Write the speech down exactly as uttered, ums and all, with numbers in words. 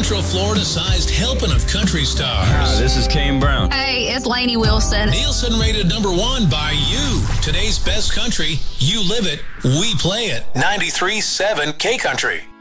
Central Florida-sized helping of country stars. Hi, this is Kane Brown. Hey, it's Lainey Wilson. Nielsen rated number one by you. Today's best country. You live it, we play it. ninety-three point seven K Country.